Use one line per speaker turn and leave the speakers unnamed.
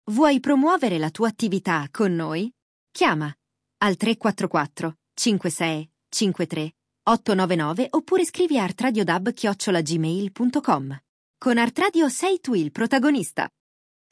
Vuoi promuovere la tua attività con noi? Chiama al 344 56 53 899 oppure scrivi a artradiodub@gmail.com. Con Art Radio sei tu il protagonista.